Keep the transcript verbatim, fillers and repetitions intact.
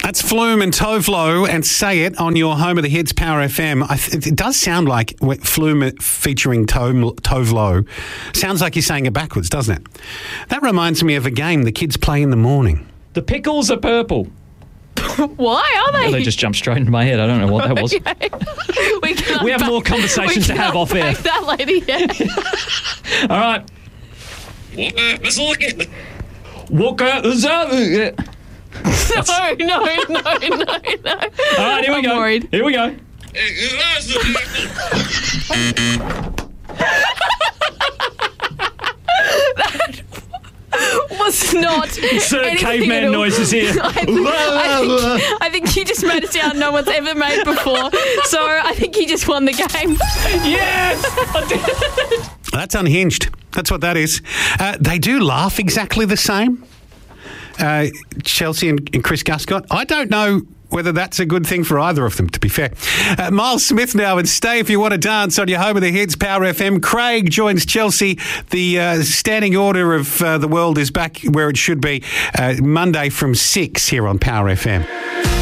That's Flume and Tovlo and Say It on your home of the hits, Power F M. I th- it does sound like Flume featuring to- Tovlo. Sounds like you're saying it backwards, doesn't it? That reminds me of a game the kids play in the morning. The pickles are purple. Why are they? Well, they just jumped straight into my head. I don't know what that was. Okay. we, can we have unpack, more conversations to have off air. That lady, yeah. All right. Let's look at it. Walk out the zone. No, no, no, no, no. All right, here we I'm go. Worried. Here we go. Was not Certain anything caveman at all. noises here. I think, I, think, I think you just made a sound no one's ever made before. So I think you just won the game. Yes! I did. That's Unhinged. That's what that is. Uh, they do laugh exactly the same. Uh, Chelsea and, and Chris Guscott. I don't know whether that's a good thing for either of them, to be fair. Uh, Miles Smith now, and stay if you want to dance on your home of the hits, Power F M. Craig joins Chelsea. The uh, standing order of uh, the world is back where it should be, uh, Monday from six here on Power F M.